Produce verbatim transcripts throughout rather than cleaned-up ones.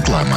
Реклама.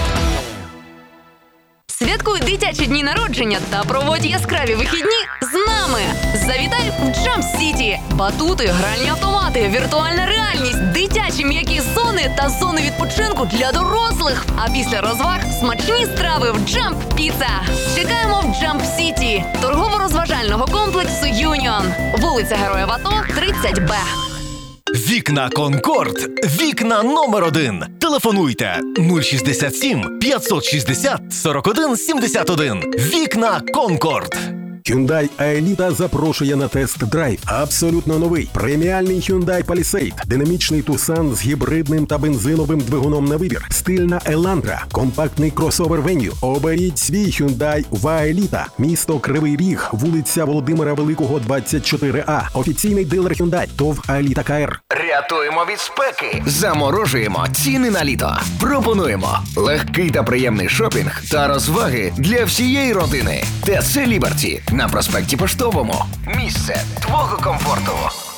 Святкуй дитячі дні народження та проводь яскраві вихідні з нами. Завітай в Jump City. Батути, гральні автомати, віртуальна реальність, дитячі м'які зони та зони відпочинку для дорослих. А після розваг смачні страви в Jump Pizza. Чекаємо в Jump City, торгово-розважального комплексу Юніон. Вулиця Героїв АТО, тридцять Б. Вікна Конкорд. Вікна номер один. Телефонуйте нуль шістдесят сім п'ятсот шістдесят сорок один сімдесят один. Вікна Конкорд. Hyundai Aelita запрошує на тест-драйв. Абсолютно новий преміальний Hyundai Palisade. Динамічний Tucson з гібридним та бензиновим двигуном на вибір. Стильна Elantra. Компактний кросовер Venue. Оберіть свій Hyundai в Aelita. Місто Кривий Ріг. Вулиця Володимира Великого, двадцять чотири А. Офіційний дилер Hyundai. ТОВ Aelita КР. Рятуємо від спеки. Заморожуємо ціни на літо. Пропонуємо легкий та приємний шопінг та розваги для всієї родини. ТЦ Ліберті на проспекті Поштовому. Місце твого комфорту.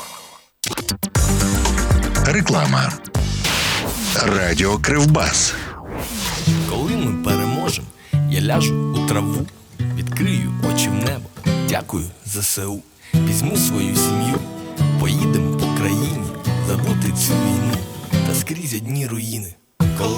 Реклама. Радіо Кривбас. Коли ми переможемо, я ляжу у траву, відкрию очі в небо. Дякую ЗСУ. Візьму свою сім'ю, поїдемо по країні, забути цю війну. Та скрізь одні руїни.